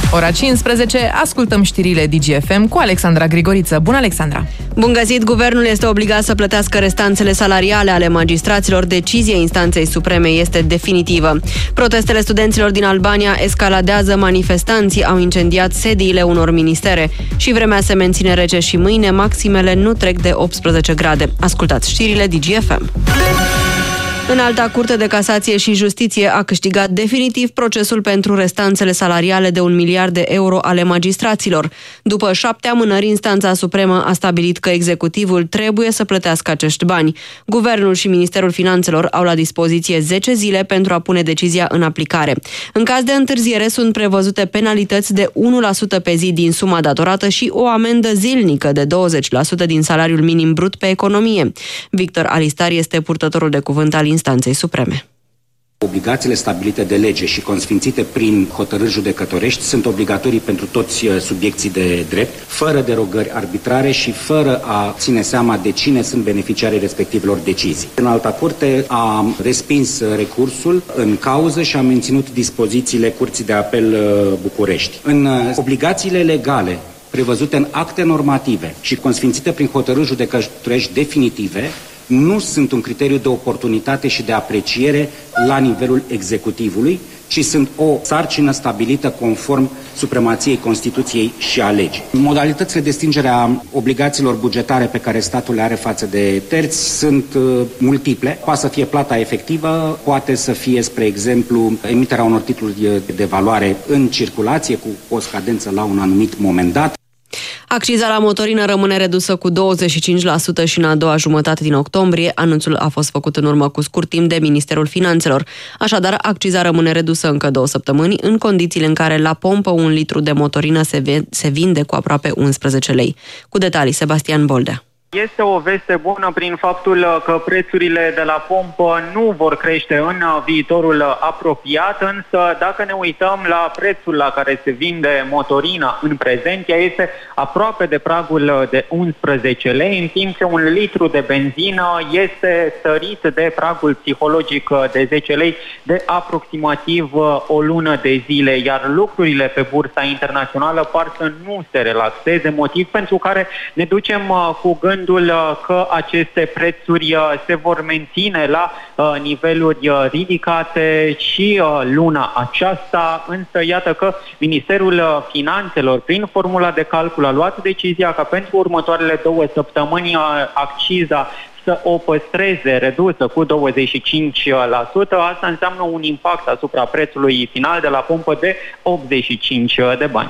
Ora 15, ascultăm știrile DGFM cu Alexandra Grigoriță. Bună, Alexandra! Bun găsit! Guvernul este obligat să plătească restanțele salariale ale magistraților. Decizia instanței supreme este definitivă. Protestele studenților din Albania escaladează, manifestanții au incendiat sediile unor ministere și vremea se menține rece și mâine maximele nu trec de 18 grade. Ascultați știrile DGFM. Înalta Curte de Casație și Justiție a câștigat definitiv procesul pentru restanțele salariale de 1 miliard de euro ale magistraților. După 7 amânări, instanța supremă a stabilit că executivul trebuie să plătească acești bani. Guvernul și Ministerul Finanțelor au la dispoziție 10 zile pentru a pune decizia în aplicare. În caz de întârziere, sunt prevăzute penalități de 1% pe zi din suma datorată și o amendă zilnică de 20% din salariul minim brut pe economie. Victor Alistari este purtătorul de cuvânt al instanței supreme. Obligațiile stabilite de lege și consfințite prin hotărâri judecătorești sunt obligatorii pentru toți subiecții de drept, fără derogări arbitrare și fără a ține seama de cine sunt beneficiarii respectivelor decizii. Înalta Curte a respins recursul în cauză și a menținut dispozițiile Curții de Apel București. În obligațiile legale prevăzute în acte normative și consfințite prin hotărâri judecătorești definitive, nu sunt un criteriu de oportunitate și de apreciere la nivelul executivului, ci sunt o sarcină stabilită conform supremației Constituției și a legii. Modalitățile de stingere a obligațiilor bugetare pe care statul le are față de terți sunt multiple. Poate să fie plata efectivă, poate să fie, spre exemplu, emiterea unor titluri de valoare în circulație cu o scadență la un anumit moment dat. Acciza la motorină rămâne redusă cu 25% și în a doua jumătate din octombrie. Anunțul a fost făcut în urmă cu scurt timp de Ministerul Finanțelor. Așadar, acciza rămâne redusă încă 2 săptămâni, în condițiile în care la pompă 1 litru de motorină se vinde cu aproape 11 lei. Cu detalii, Sebastian Boldea. Este o veste bună prin faptul că prețurile de la pompă nu vor crește în viitorul apropiat, însă dacă ne uităm la prețul la care se vinde motorina în prezent, ea este aproape de pragul de 11 lei, în timp ce 1 litru de benzină este sărit de pragul psihologic de 10 lei de aproximativ o lună de zile, iar lucrurile pe bursa internațională par să nu se relaxeze, motiv pentru care ne ducem cu gândul că aceste prețuri se vor menține la niveluri ridicate și luna aceasta, însă iată că Ministerul Finanțelor, prin formula de calcul, a luat decizia ca pentru următoarele 2 săptămâni acciza să o păstreze redusă cu 25%. Asta înseamnă un impact asupra prețului final de la pompă de 85 de bani.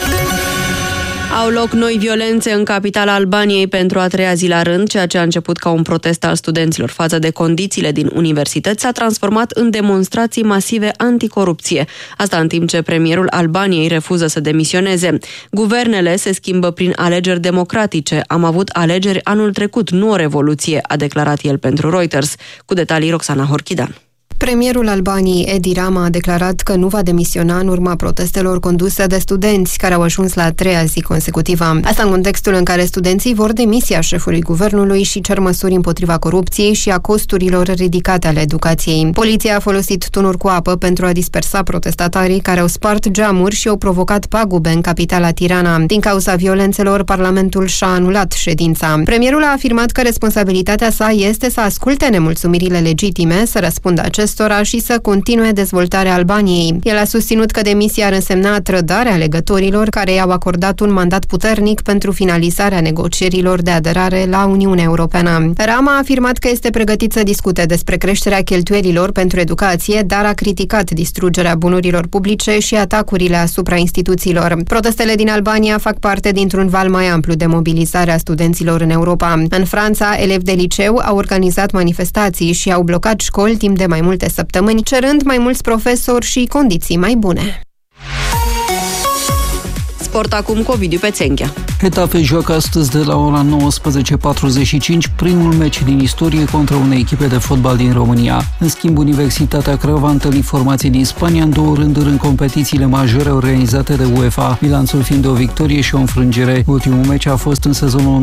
Au loc noi violențe în capitala Albaniei pentru a 3-a zi la rând. Ceea ce a început ca un protest al studenților față de condițiile din universități s-a transformat în demonstrații masive anticorupție. Asta în timp ce premierul Albaniei refuză să demisioneze. Guvernele se schimbă prin alegeri democratice. Am avut alegeri anul trecut, nu o revoluție, a declarat el pentru Reuters. Cu detalii, Roxana Horchidan. Premierul Albaniei, Edi Rama, a declarat că nu va demisiona în urma protestelor conduse de studenți, care au ajuns la 3-a zi consecutivă. Asta în contextul în care studenții vor demisia șefului guvernului și cer măsuri împotriva corupției și a costurilor ridicate ale educației. Poliția a folosit tunuri cu apă pentru a dispersa protestatarii care au spart geamuri și au provocat pagube în capitala Tirana. Din cauza violențelor, Parlamentul și-a anulat ședința. Premierul a afirmat că responsabilitatea sa este să asculte nemulțumirile legitime, să răspundă acestora și să continue dezvoltarea Albaniei. El a susținut că demisia ar însemna trădarea alegătorilor care i-au acordat un mandat puternic pentru finalizarea negocierilor de aderare la Uniunea Europeană. Rama a afirmat că este pregătit să discute despre creșterea cheltuielilor pentru educație, dar a criticat distrugerea bunurilor publice și atacurile asupra instituțiilor. Protestele din Albania fac parte dintr-un val mai amplu de mobilizare a studenților în Europa. În Franța, elevi de liceu au organizat manifestații și au blocat școli timp de mai multe săptămâni, cerând mai mulți profesori și condiții mai bune. Sport acum cu Ovidiu Pețenghea. Getafe joacă astăzi de la ora 19:45 primul meci din istorie contra unei echipe de fotbal din România. În schimb, Universitatea Craiova a întâlnit formații din Spania în 2 rânduri în competițiile majore organizate de UEFA, bilanțul fiind de o victorie și o înfrângere. Ultimul meci a fost în sezonul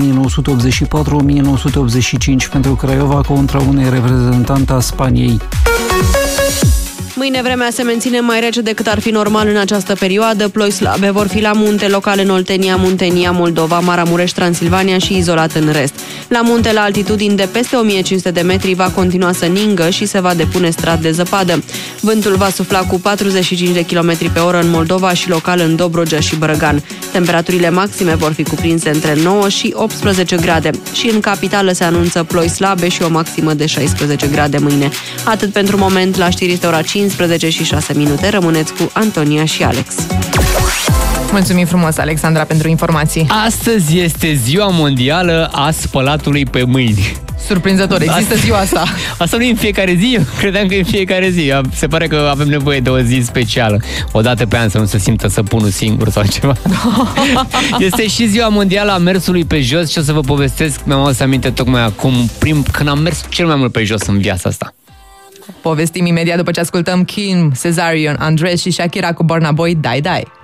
1984-1985 pentru Craiova contra unei reprezentante a Spaniei. Mâine vremea se menține mai rece decât ar fi normal în această perioadă. Ploi slabe vor fi la munte, local în Oltenia, Muntenia, Moldova, Maramureș, Transilvania și izolat în rest. La munte, la altitudini de peste 1500 de metri, va continua să ningă și se va depune strat de zăpadă. Vântul va sufla cu 45 de km pe oră în Moldova și local în Dobrogea și Brăgan. Temperaturile maxime vor fi cuprinse între 9 și 18 grade. Și în capitală se anunță ploi slabe și o maximă de 16 grade mâine. Atât pentru moment, la știri este ora 15 și 6 minute. Rămâneți cu Antonia și Alex. Mulțumim frumos, Alexandra, pentru informații. Astăzi este ziua mondială a spălatului pe mâini. Surprinzător, există ziua asta. Asta nu e în fiecare zi? Eu credeam că e în fiecare zi. Se pare că avem nevoie de o zi specială. O dată pe an să nu se simtă săpunul singur sau ceva. Este și ziua mondială a mersului pe jos și o să vă povestesc, mi-am adus aminte tocmai acum, când am mers cel mai mult pe jos în viața asta. Povestim imediat după ce ascultăm Kim, Cesarion, Andres și Shakira cu Burna Boy, Dai Dai.